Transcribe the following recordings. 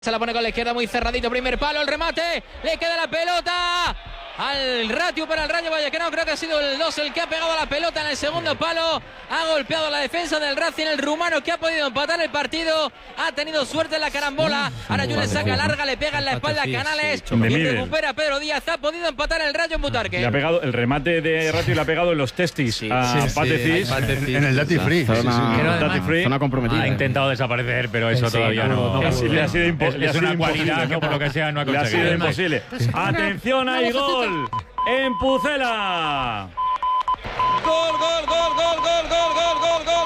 Se la pone con la izquierda muy cerradito, primer palo, el remate, le queda la pelota al Ràtio para el Rayo Vallecano. Creo que ha sido el 2 el que ha pegado la pelota en el segundo palo, ha golpeado la defensa del Racing, el rumano que ha podido empatar el partido, ha tenido suerte en la carambola. Ahora Julen saca larga, le pega en la espalda a Canales y recupera Pedro Díaz. Ha podido empatar el Rayo en Butarque. Le ha pegado el remate de Ràtio y le ha pegado en los testis a Pate Cis en el Duty Free. Zona comprometida. Ha intentado desaparecer, pero eso todavía no. Le ha sido imposible. Es una cualidad que por lo que sea no ha conseguido. Le ha sido imposible. Atención, hay gol en Pucela. Gol, gol, gol, gol, gol, gol, gol, gol, gol,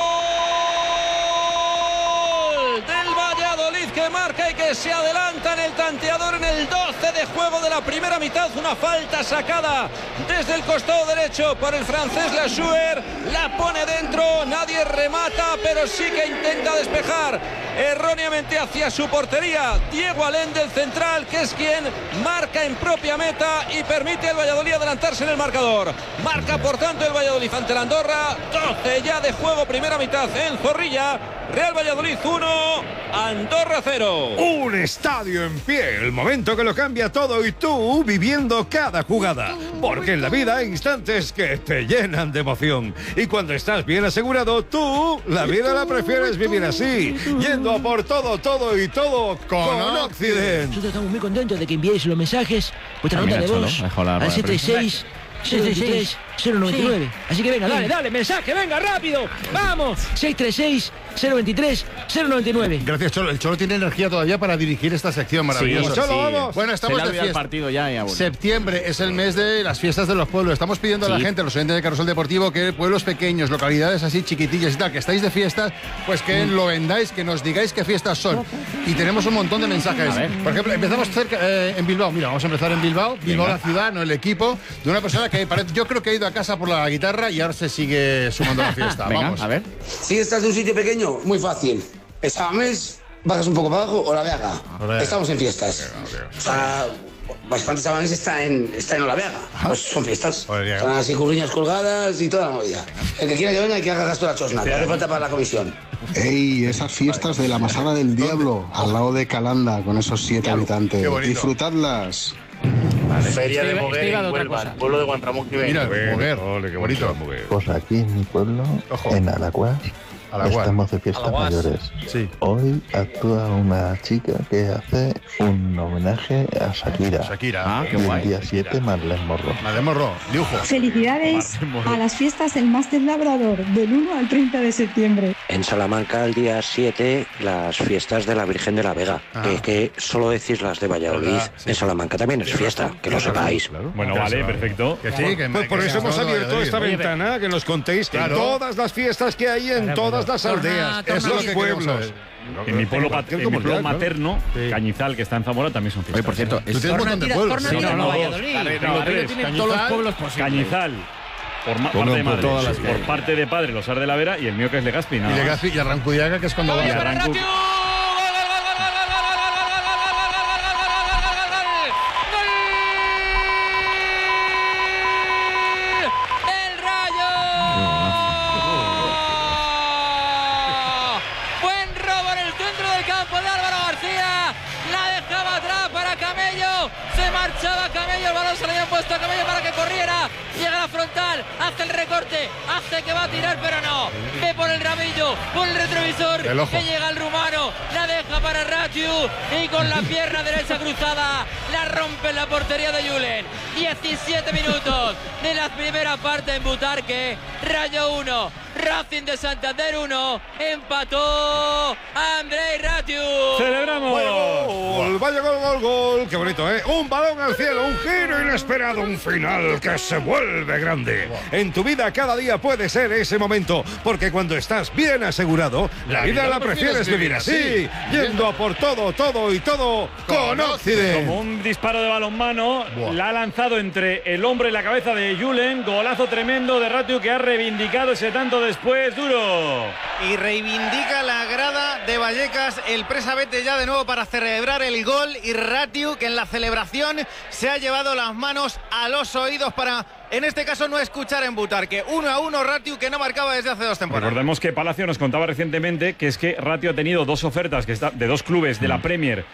gol del Valladolid, que marca y que se adelanta en el tanteador en el 12 de juego de la primera mitad. Una falta sacada desde el costado derecho por el francés Lassuer, la pone dentro, nadie remata, pero sí que intenta despejar erróneamente hacia su portería Diego Allende, el central, que es quien marca en propia meta y permite al Valladolid adelantarse en el marcador. Marca por tanto el Valladolid ante el Andorra. 12 ya de juego, primera mitad en Zorrilla. Real Valladolid 1, Andorra 0. Un estadio en pie, el momento que lo cambia todo y tú viviendo cada jugada. Porque en la vida hay instantes que te llenan de emoción. Y cuando estás bien asegurado, tú la vida la prefieres vivir así, yendo a por todo, todo y todo con Occident. Nosotros estamos muy contentos de que enviéis los mensajes, vuestra nota de voz al 76 023 099. Así que venga, dale, mensaje, venga, rápido, vamos. 636 023 099. Gracias, Cholo. El Cholo tiene energía todavía para dirigir esta sección maravillosa. Sí, Cholo, vamos. Bueno, estamos de fiesta. Partido ya y Septiembre es el mes de las fiestas de los pueblos. Estamos pidiendo a la gente, a los oyentes de Carrusel Deportivo, que pueblos pequeños, localidades así chiquitillas y tal, que estáis de fiestas, pues que lo vendáis, que nos digáis qué fiestas son. Y tenemos un montón de mensajes. Por ejemplo, empezamos cerca en Bilbao. Mira, vamos a empezar en Bilbao. Bilbao, la ciudad, no el equipo, de una persona que yo creo que ha ido a casa por la guitarra y ahora se sigue sumando a la fiesta. Vamos. A ver. Si estás de un sitio pequeño, muy fácil. Exámenes, bajas un poco para abajo o la Vega. Estamos en fiestas. O sea, bastantes Exámenes está en Olaveaga. Pues son fiestas. Están así curriñas colgadas y toda la movida. El que quiera que venga y que haga gasto de la chosna, que hace falta para la comisión. ¡Ey! Esas fiestas de la Masada del Diablo, al lado de Calanda, con esos 7 habitantes. Disfrutadlas. Feria de Moguer en Huelva, el pueblo de Juan Ramón Jiménez. Mira, Moguer, ole, qué bonito. Pues aquí en mi pueblo, en Alaguas, estamos de fiestas mayores. Sí. Hoy actúa una chica que hace un homenaje a Shakira. Qué guay. El día 7, Marlene Morro, lujo. Felicidades a las fiestas del Máster Labrador, del 1 al 30 de septiembre. En Salamanca, el día 7, las fiestas de la Virgen de la Vega. Que solo decís las de Valladolid. En Salamanca también es fiesta, que lo sepáis. Bueno, vale, perfecto. Que sí, que Pues por eso hemos abierto esta ventana, que nos contéis todas las fiestas que hay en todas las aldeas, en los pueblos. En mi pueblo materno, Cañizal, que está en Zamora, también son fiestas. Oye, por cierto, tú tienes un montón de pueblos. Todos los Cañizal. Por parte de madre, por parte de padre, los Ar de la Vera, y el mío que es Legazpi. Y Legazpi y Arrancudiaga, que es cuando va a marchaba Camello, el balón se le había puesto a Camello para que corriera, llega a la frontal, hace el recorte, hace que va a tirar, pero no, ve por el ramillo, por el retrovisor, que llega el rumano, la deja para Ràtio y con la pierna derecha cruzada la rompe en la portería de Julen. 17 minutos de la primera parte en Butarque. Rayo 1, Racing de Santander 1, empató Andrei Ràtio. ¡Celebramos! Vaya gol, qué bonito, ¿eh? Un balón al cielo, un giro inesperado, un final que se vuelve grande. En tu vida cada día puede ser ese momento, porque cuando estás bien asegurado, la vida la prefieres vivir así, yendo a por todo, todo y todo con Occident. Como un disparo de balonmano, la ha lanzado entre el hombro y la cabeza de Julen. Golazo tremendo de Ràtio, que ha reivindicado ese tanto después, duro. Y reivindica la grada de Vallecas, el Presabete ya de nuevo para celebrar el gol, y Ràtio, que en la celebración se ha llevado las manos a los oídos para en este caso no escuchar en Butarque. 1-1 Ratio, que no marcaba desde hace 2 temporadas. Recordemos que Palacio nos contaba recientemente que es que Ratio ha tenido 2 ofertas de 2 clubes de la Premier